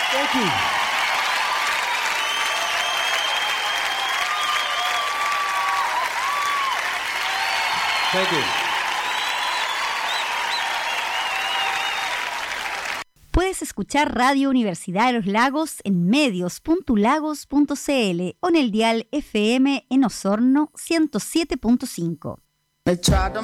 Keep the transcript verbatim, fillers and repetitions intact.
Thank you. Thank you. Puedes escuchar Radio Universidad de los Lagos en medios punto lagos punto c l o en el dial F M en Osorno ciento siete punto cinco. They tried to